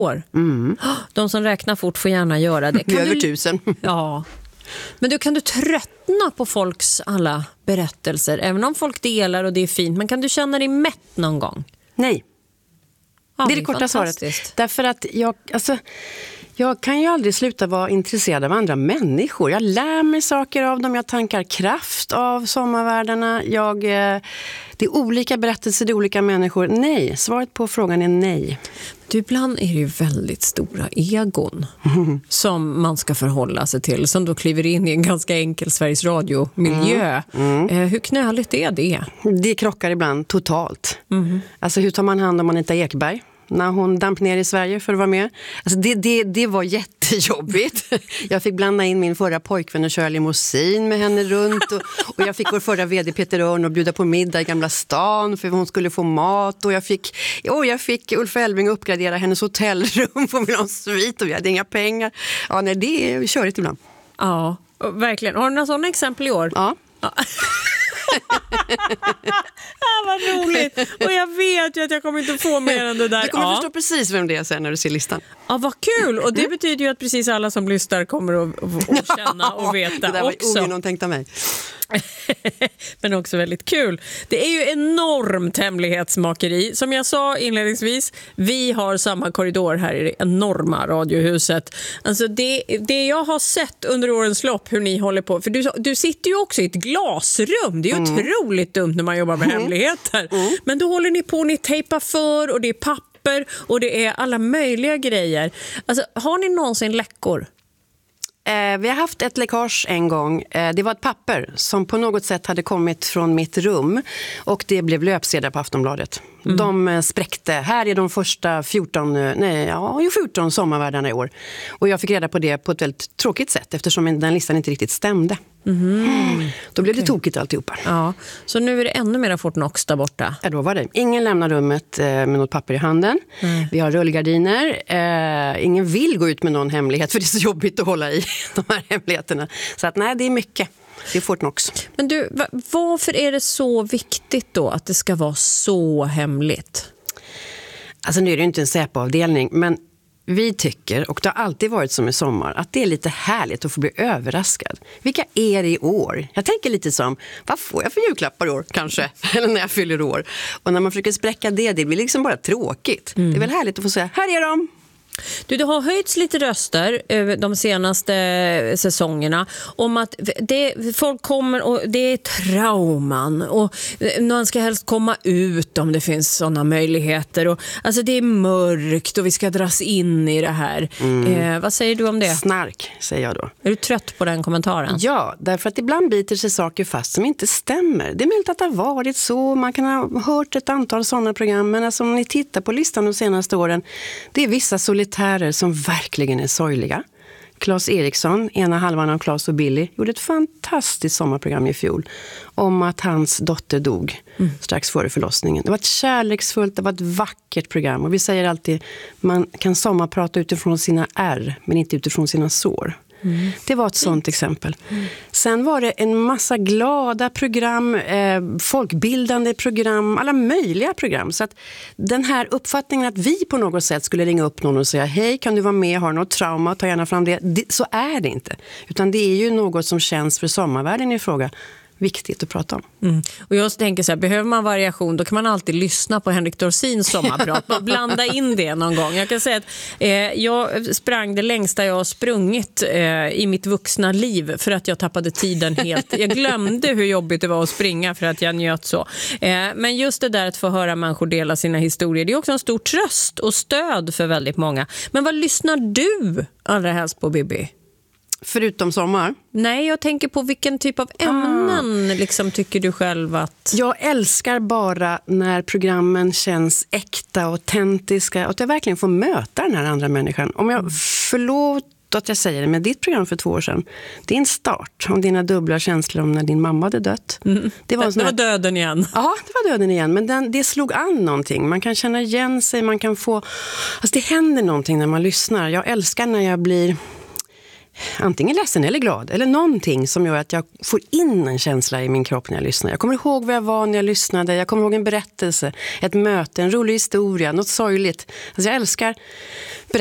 år. De som räknar fort får gärna göra det. Över 1000. Ja. Men kan du tröttna på folks alla berättelser? Även om folk delar och det är fint. Men kan du känna dig mätt någon gång? Nej. Ja, det är det korta svaret. Därför att jag kan ju aldrig sluta vara intresserad av andra människor. Jag lär mig saker av dem. Jag tankar kraft av sommarvärdarna. Det är olika berättelser, det är olika människor. Nej, svaret på frågan är nej. Ibland är det ju väldigt stora egon som man ska förhålla sig till. Som då kliver in i en ganska enkel Sveriges Radio-miljö. Hur knöligt är det? Det krockar ibland totalt. Alltså hur tar man hand om Anita Ekberg? När hon damp ner i Sverige för att vara med. Alltså det var jättejobbigt. Jag fick blanda in min förra pojkvän och köra limousin med henne runt. Och jag fick vår förra vd Peter Örn och bjuda på middag i Gamla stan för hon skulle få mat. Och jag fick Ulf Elving uppgradera hennes hotellrum för att vilja ha en svit och vi hade inga pengar. Ja, nej, det är körigt ibland. Ja, verkligen. Har du några sådana exempel i år? Ja. Vad roligt. Och jag vet ju att jag kommer inte få mer än det där. Du kommer förstå precis vem det är sen när du ser listan. Ja, vad kul. Och det betyder ju att precis alla som lyssnar kommer att känna och veta det där var också. ogenomtänkt av mig. Men också väldigt kul. Det är ju enormt hemlighetsmakeri. Som jag sa inledningsvis, vi har samma korridor här i det enorma radiohuset. Alltså det jag har sett under årens lopp hur ni håller på. För du sitter ju också i ett glasrum. Det är ju otroligt dumt när man jobbar med hemligheter. Men då håller ni på, ni tejpar för och det är papper och det är alla möjliga grejer. Alltså, har ni någonsin läckor? Vi har haft ett läckage en gång. Det var ett papper som på något sätt hade kommit från mitt rum och det blev löpsedlar på Aftonbladet. De spräckte. Här är de första 14 sommarvärdarna i år. Och jag fick reda på det på ett väldigt tråkigt sätt eftersom den listan inte riktigt stämde. Då blev det tokigt alltihopa. Ja, så nu är det ännu mer Fortnox där borta. Ja, då var det. Ingen lämnar rummet med något papper i handen. Vi har rullgardiner. Ingen vill gå ut med någon hemlighet för det är så jobbigt att hålla i de här hemligheterna. Så att nej, det är mycket. Det är Fortnox. Men du, varför är det så viktigt då att det ska vara så hemligt? Alltså nu är det ju inte en Säpo-avdelning, men vi tycker, och det har alltid varit som i sommar, att det är lite härligt att få bli överraskad. Vilka är det i år? Jag tänker lite som, vad får jag för julklappar i år kanske? Eller när jag fyller år. Och när man försöker spräcka det blir liksom bara tråkigt. Det är väl härligt att få säga, här är de! Det har höjts lite röster de senaste säsongerna om att folk kommer och det är trauman och man ska helst komma ut om det finns sådana möjligheter och alltså det är mörkt och vi ska dras in i det här. Vad säger du om det? Snark, säger jag då. Är du trött på den kommentaren? Ja, därför att ibland biter sig saker fast som inte stämmer. Det är möjligt att det har varit så, man kan ha hört ett antal sådana program, men alltså om ni tittar på listan de senaste åren, det är vissa solitärer som verkligen är sorgliga. Claes Eriksson, ena halvan av Claes och Billy, gjorde ett fantastiskt sommarprogram i fjol om att hans dotter dog strax före förlossningen. Det var ett kärleksfullt, det var ett vackert program. Och vi säger alltid, man kan sommarprata utifrån sina ärr, men inte utifrån sina sår. Det var ett sånt exempel. Sen var det en massa glada program, folkbildande program, alla möjliga program. Så att den här uppfattningen att vi på något sätt skulle ringa upp någon och säga hej, kan du vara med, har något trauma, ta gärna fram det. Så är det inte. Utan det är ju något som känns för sommarvärlden i fråga viktigt att prata om. Och jag tänker så här, behöver man variation då kan man alltid lyssna på Henrik Dorsins sommarprat och blanda in det någon gång. Jag kan säga att jag sprang det längsta jag har sprungit i mitt vuxna liv för att jag tappade tiden helt. Jag glömde hur jobbigt det var att springa för att jag njöt så. Men just det där att få höra människor dela sina historier, det är också en stor tröst och stöd för väldigt många. Men vad lyssnar du allra helst på, Bibi? Förutom sommar? Nej, jag tänker på vilken typ av ämnen liksom, tycker du själv att... Jag älskar bara när programmen känns äkta och autentiska och att jag verkligen får möta den här andra människan. Om jag förlåt att jag säger det, med ditt program för 2 år sedan, din start om dina dubbla känslor om när din mamma hade dött. Det var döden igen. Ja, det var döden igen, men det slog an någonting. Man kan känna igen sig, man kan få... Alltså det händer någonting när man lyssnar. Jag älskar när jag blir... antingen ledsen eller glad. Eller någonting som gör att jag får in en känsla i min kropp när jag lyssnar. Jag kommer ihåg vad jag var när jag lyssnade. Jag kommer ihåg en berättelse, ett möte, en rolig historia, något sorgligt. Alltså jag älskar